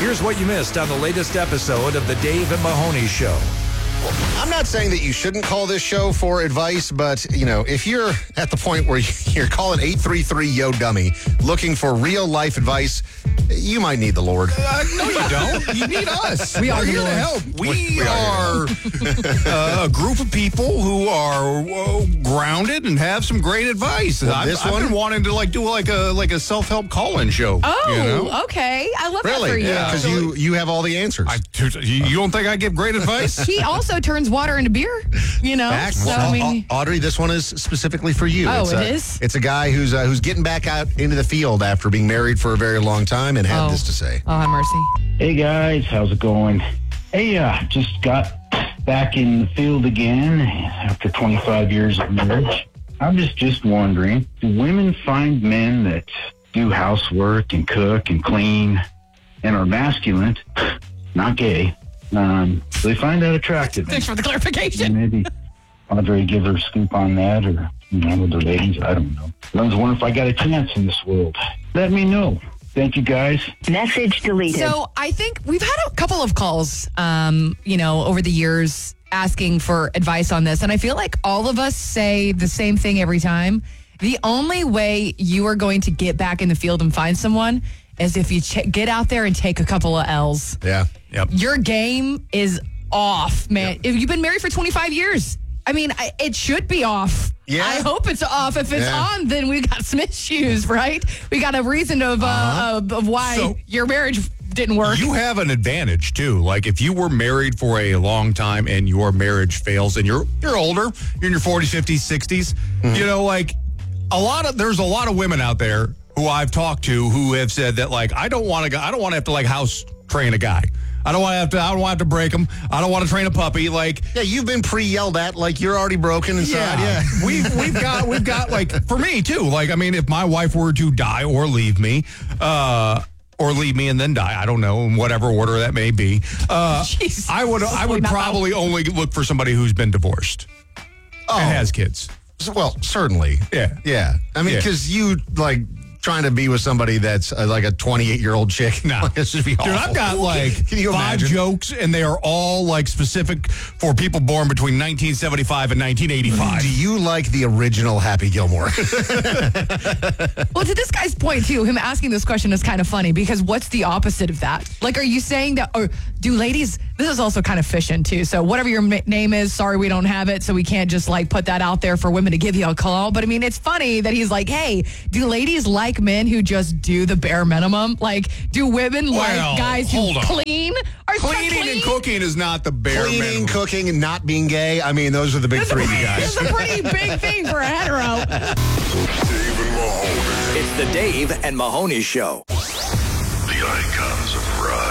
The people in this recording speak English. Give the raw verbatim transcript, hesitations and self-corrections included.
Here's what you missed on the latest episode of the Dave and Mahoney Show. I'm not saying that you shouldn't call this show for advice, but, you know, if you're at the point where you're calling eight three three Yo Dummy looking for real-life advice, you might need the Lord. Uh, no, you don't. You need us. We are We're the here to Lord. help. We, We- we are, uh, a group of people who are uh, grounded and have some great advice. Well, I've, this I've one- been wanting to like do like a like a self-help call-in show. Oh, you know? okay. I love that for Really? you. Because you, you have all the answers. I, you you don't think I give great advice? He also turns water into beer, you know? Back. So, Well, I mean, Au- Audrey, this one is specifically for you. Oh, it's it a, is? It's a guy who's uh, who's getting back out into the field after being married for a very long time and had Oh. this to say. oh, have mercy. Hey guys, how's it going? Hey, uh, just got back in the field again after twenty-five years of marriage. I'm just just wondering, do women find men that do housework and cook and clean and are masculine, not gay? Um, do they find that attractive? Thanks for the clarification. Maybe Audrey give her a scoop on that, or you know, with the ladies. I don't know. I was wondering if I got a chance in this world. Let me know. Thank you, guys. Message deleted. So I think we've had a couple of calls, um, you know, over the years asking for advice on this. And I feel like all of us say the same thing every time. The only way you are going to get back in the field and find someone is if you ch- get out there and take a couple of L's. Yeah. Yep. Your game is off, man. If you've been married for twenty-five years, I mean, I, it should be off. Yeah. I hope it's off. If it's Yeah. on, then we got some issues, right? We got a reason of, uh, Uh-huh. of, of why So- your marriage didn't work. You have an advantage too. Like if you were married for a long time and your marriage fails and you're you're older, you're in your forties, fifties, sixties, you know, like a lot of there's a lot of women out there who I've talked to who have said that like I don't want to I don't want to have to like house train a guy. I don't want to have to I don't want to have to break him. I don't want to train a puppy like Yeah, you've been pre-yelled at like you're already broken inside. Yeah. we've we've got we've got like for me too. Like I mean, if my wife were to die or leave me, uh, or leave me and then die, I don't know, in whatever order that may be. Uh, Jesus. I would I would Not that probably only look for somebody who's been divorced Oh, and has kids. well, certainly. Yeah. Yeah. I mean, Yeah. because you, like, trying to be with somebody that's uh, like a twenty-eight-year-old chick. No. This should be awful. Dude, I've got like Can you five imagine? jokes, and they are all like specific for people born between nineteen seventy-five and nineteen eighty-five. Do you like the original Happy Gilmore? Well, to this guy's point, too, him asking this question is kind of funny because what's the opposite of that? Like, are you saying that, or do ladies, this is also kind of fishing, too. So, whatever your ma- name is, sorry, we don't have it. So, we can't just like put that out there for women to give you a call. But I mean, it's funny that he's like, hey, do ladies like men who just do the bare minimum? Like, do women Well, like guys who hold on. clean? Are Cleaning clean? and cooking is not the bare Cleaning, minimum. cooking, and not being gay. I mean, those are the big three, you guys. It's a pretty big thing for a hetero. Dave and Mahoney. It's the Dave and Mahoney Show. The icons of rock.